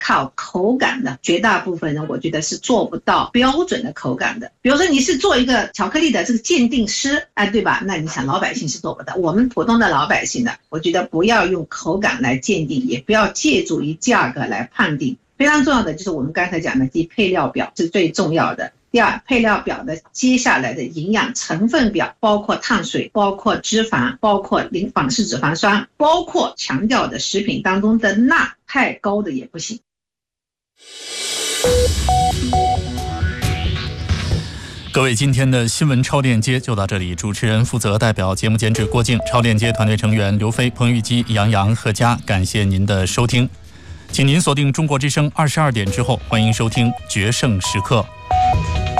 靠口感的，绝大部分人我觉得是做不到标准的口感的。比如说你是做一个巧克力的这个鉴定师，对吧？那你想老百姓是做不到，我们普通的老百姓呢，我觉得不要用口感来鉴定，也不要借助于价格来判定。非常重要的就是我们刚才讲的第一配料表，这是最重要的。第二，配料表的接下来的营养成分表，包括碳水，包括脂肪，包括仿式脂肪酸，包括强调的食品当中的钠，太高的也不行。 各位，今天的新闻超链接就到这里，主持人负责代表节目监制郭靖，超链接团队成员刘飞、彭玉基、杨洋、贺佳，感谢您的收听。请您锁定中国之声22点之后，欢迎收听决胜时刻。